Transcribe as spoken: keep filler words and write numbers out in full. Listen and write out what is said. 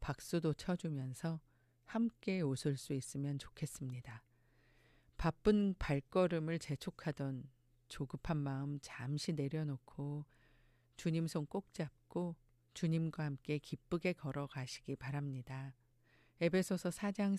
박수도 쳐주면서 함께 웃을 수 있으면 좋겠습니다. 바쁜 발걸음을 재촉하던 조급한 마음 잠시 내려놓고 주님 손 꼭 잡고 주님과 함께 기쁘게 걸어가시기 바랍니다. 에베소서 사 장